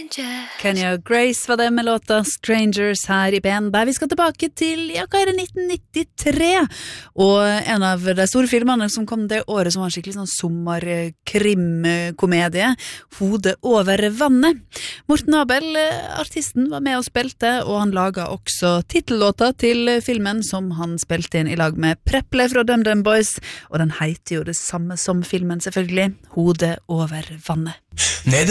Kenya Grace var det med låta Strangers her i Ben, der vi skal tilbake til, ja, hva det, 1993, og en av de store filmene som kom det året som var skikkelig sånn sommerkrimkomedie, Hodet over vannet. Morten Abel, artisten, var med og spilte, og han laget også titellåta til filmen som han spilte inn i lag med Preple fra DumDum Boys, og den heter jo det samme som filmen selvfølgelig, Hodet over vannet. Nede